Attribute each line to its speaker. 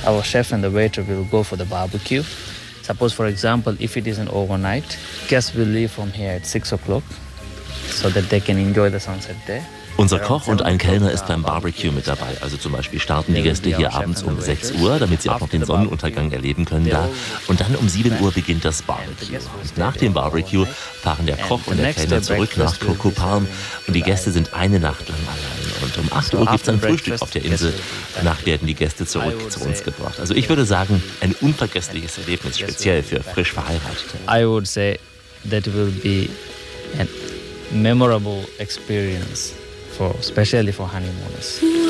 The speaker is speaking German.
Speaker 1: our chef and the waiter will go for the barbecue. Suppose, for example, if it is an overnight, guests will leave from here at 6 o'clock so that they can enjoy the sunset there.
Speaker 2: Unser Koch und ein Kellner ist beim Barbecue mit dabei. Also zum Beispiel starten die Gäste hier abends um 6 Uhr, damit sie auch noch den Sonnenuntergang erleben können da. Und dann um 7 Uhr beginnt das Barbecue. Und nach dem Barbecue fahren der Koch und der Kellner zurück nach Coco Palm. Und die Gäste sind eine Nacht lang allein. Und um 8 Uhr gibt es dann Frühstück auf der Insel. Danach werden die Gäste zurück zu uns gebracht. Also ich würde sagen, ein unvergessliches Erlebnis, speziell für frisch Verheiratete.
Speaker 1: I would say that will be a memorable experience, especially for honeymooners.